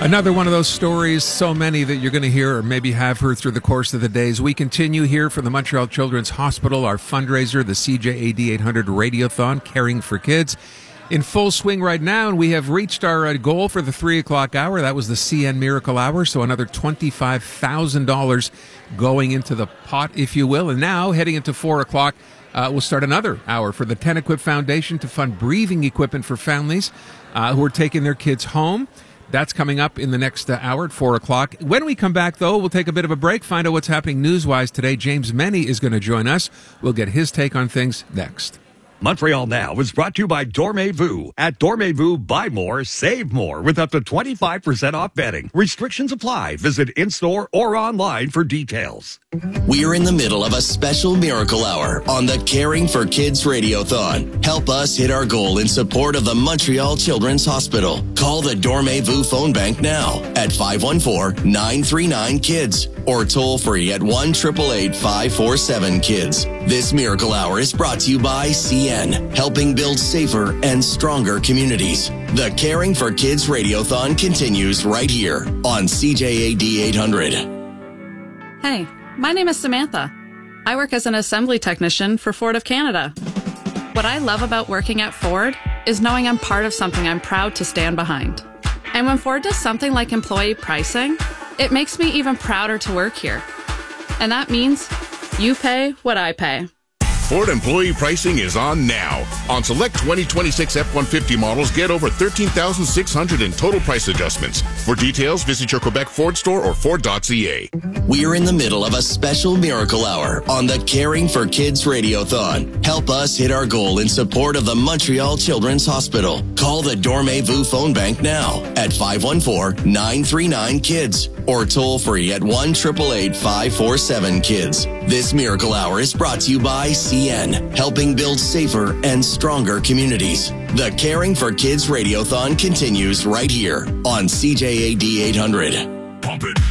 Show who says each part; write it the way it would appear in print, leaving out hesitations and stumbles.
Speaker 1: Another one of those stories, so many that you're going to hear or maybe have heard through the course of the days. We continue here from the Montreal Children's Hospital, our fundraiser, the CJAD 800 Radiothon, Caring for Kids, in full swing right now, and we have reached our goal for the 3 o'clock hour. That was the CN Miracle Hour, so another $25,000 going into the pot, if you will. And now, heading into 4 o'clock, we'll start another hour for the 10 Equip Foundation to fund breathing equipment for families who are taking their kids home. That's coming up in the next hour at 4 o'clock. When we come back, though, we'll take a bit of a break, find out what's happening news-wise today. James Meny is going to join us. We'll get his take on things next.
Speaker 2: Montreal Now is brought to you by Dormez-vous. At Dormez-vous, buy more, save more with up to 25% off bedding. Restrictions apply. Visit in-store or online for details.
Speaker 3: We're in the middle of a special miracle hour on the Caring for Kids Radiothon. Help us hit our goal in support of the Montreal Children's Hospital. Call the Dormez-vous phone bank now at 514-939-KIDS or toll free at 1-888-547-KIDS. This miracle hour is brought to you by CN, helping build safer and stronger communities. The Caring for Kids Radiothon continues right here on CJAD 800.
Speaker 4: Hey, my name is Samantha. I work as an assembly technician for Ford of Canada. What I love about working at Ford is knowing I'm part of something I'm proud to stand behind. And when Ford does something like employee pricing, it makes me even prouder to work here. And that means you pay what I pay.
Speaker 5: Ford employee pricing is on now. On select 2026 F-150 models, get over $13,600 in total price adjustments. For details, visit your Quebec Ford store or Ford.ca.
Speaker 3: We're in the middle of a special miracle hour on the Caring for Kids Radiothon. Help us hit our goal in support of the Montreal Children's Hospital. Call the Dormez-vous phone bank now at 514-939-KIDS or toll free at 1-888-547-KIDS. This miracle hour is brought to you by CN, helping build safer and stronger communities. The Caring for Kids Radiothon continues right here on CJAD 800.
Speaker 5: Pump it.